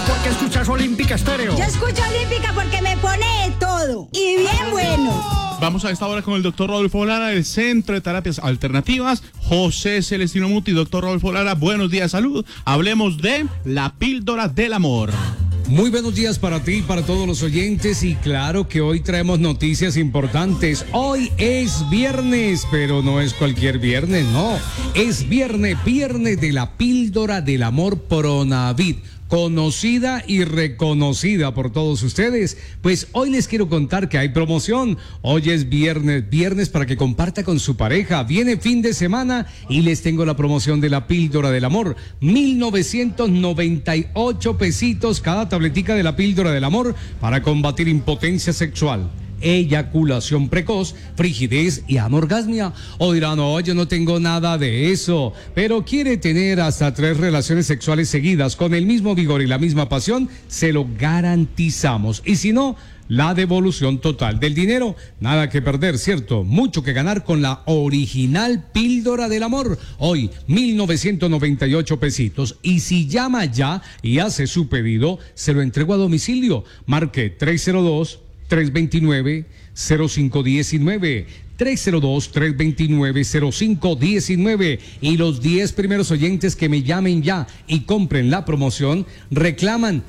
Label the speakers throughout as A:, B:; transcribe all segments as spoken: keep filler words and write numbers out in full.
A: porque escuchas Olímpica Estéreo.
B: Yo escucho Olímpica porque me pone de todo y bien bueno.
C: Vamos a esta hora con el doctor Rodolfo Lara del Centro de Terapias Alternativas, José Celestino Muti. Doctor Rodolfo Lara, buenos días, salud. Hablemos de la píldora del amor.
D: Muy buenos días para ti y para todos los oyentes, y claro que hoy traemos noticias importantes. Hoy es viernes, pero no es cualquier viernes, no. Es viernes, viernes de la píldora del amor Pronavit, conocida y reconocida por todos ustedes. Pues hoy les quiero contar que hay promoción. Hoy es viernes, viernes para que comparta con su pareja. Viene fin de semana y les tengo la promoción de la píldora del amor. mil novecientos noventa y ocho pesitos cada tabletica de la píldora del amor para combatir impotencia sexual, eyaculación precoz, frigidez y anorgasmia. O dirán, no, yo no tengo nada de eso, pero quiere tener hasta tres relaciones sexuales seguidas con el mismo vigor y la misma pasión, se lo garantizamos. Y si no, la devolución total del dinero. Nada que perder, ¿cierto? Mucho que ganar con la original píldora del amor. Hoy, mil novecientos noventa y ocho pesitos. Y si llama ya y hace su pedido, se lo entrego a domicilio. Marque tres cero dos, tres dos nueve, cero cinco uno nueve, tres cero dos, tres dos nueve, cero cinco uno nueve, y los diez primeros oyentes que me llamen ya y compren la promoción reclaman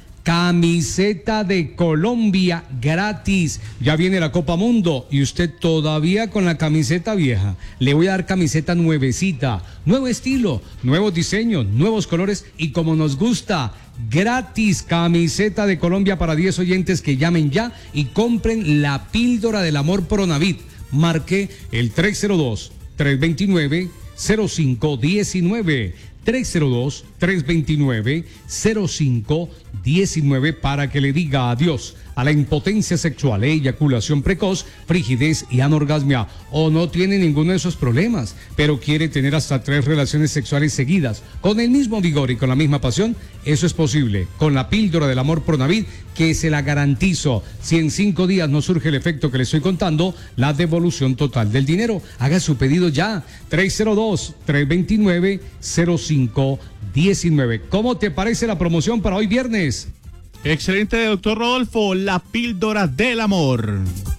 D: camiseta de Colombia gratis. Ya viene la Copa Mundo y usted todavía con la camiseta vieja. Le voy a dar camiseta nuevecita, nuevo estilo, nuevos diseños, nuevos colores y como nos gusta, gratis, camiseta de Colombia para diez oyentes que llamen ya y compren la píldora del amor Pronavit. Marque el tres cero dos, tres dos nueve, cero cinco uno nueve, tres cero dos, tres dos nueve, cero cinco uno nueve para que le diga adiós a la impotencia sexual, eyaculación precoz, frigidez y anorgasmia. O no tiene ninguno de esos problemas, pero quiere tener hasta tres relaciones sexuales seguidas con el mismo vigor y con la misma pasión. Eso es posible con la píldora del amor Pronavit, que se la garantizo. Si en cinco días no surge el efecto que le estoy contando, la devolución total del dinero. Haga su pedido ya. tres cero dos, tres dos nueve, cero cinco uno nueve. ¿Cómo te parece la promoción para hoy viernes?
C: Excelente, doctor Rodolfo, la píldora del amor.